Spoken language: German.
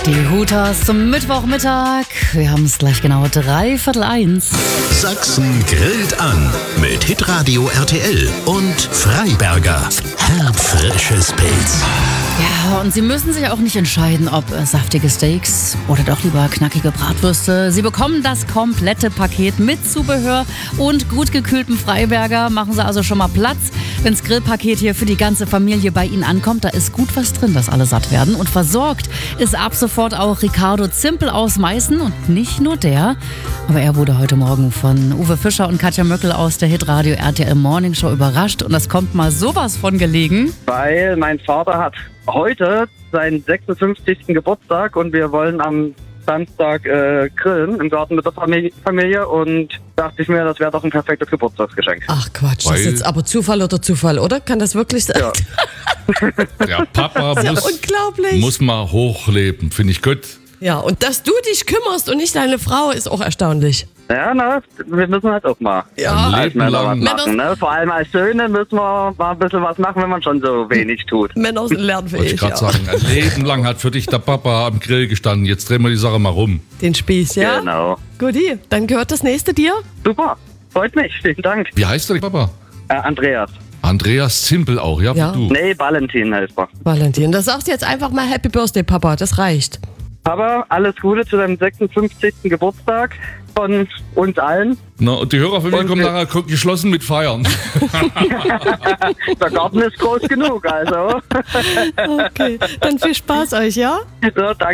Die Hooters zum Mittwochmittag. Wir haben es gleich genau 1:03. Sachsen grillt an mit Hitradio RTL und Freiberger. Herbfrisches Pilz. Ja, und Sie müssen sich auch nicht entscheiden, ob saftige Steaks oder doch lieber knackige Bratwürste. Sie bekommen das komplette Paket mit Zubehör und gut gekühltem Freiberger. Machen Sie also schon mal Platz. Wenns Grillpaket hier für die ganze Familie bei Ihnen ankommt, da ist gut was drin, dass alle satt werden. Und versorgt ist ab sofort auch Ricardo Zimpel aus Meißen. Und nicht nur der, aber er wurde heute Morgen von Uwe Fischer und Katja Möckel aus der Hitradio RTL Morning Show überrascht. Und das kommt mal sowas von gelegen. Weil mein Vater hat heute seinen 56. Geburtstag und wir wollen am Samstag grillen im Garten mit der Familie und dachte ich mir, das wäre doch ein perfektes Geburtstagsgeschenk. Ach Quatsch, das ist jetzt aber Zufall oder Zufall, oder? Kann das wirklich sein? Ja. Der Papa Das ist ja unglaublich. muss mal hochleben, finde ich gut. Ja, und dass du dich kümmerst und nicht deine Frau, ist auch erstaunlich. Ja, wir müssen halt auch mal Ja. als Männer was Leben machen. Ne? Vor allem als Söhne müssen wir mal ein bisschen was machen, wenn man schon so wenig tut. Männer sind Wollte ich lernfähig. gerade Ja. sagen, ein Leben lang hat für dich der Papa am Grill gestanden. Jetzt drehen wir die Sache mal rum. Den Spieß, ja? Genau. Guti, dann gehört das nächste dir. Super, freut mich, vielen Dank. Wie heißt der Papa? Andreas. Andreas Zimpel auch, ja, Ja. wie du. Nee, Valentin heißt er. Valentin, da sagst du jetzt einfach mal Happy Birthday, Papa, das reicht. Aber alles Gute zu deinem 56. Geburtstag von uns allen. Na, und die Hörerfamilie Und kommt wir- nachher geschlossen mit Feiern. Der Garten ist groß genug, also. Okay, dann viel Spaß euch, ja? So, danke.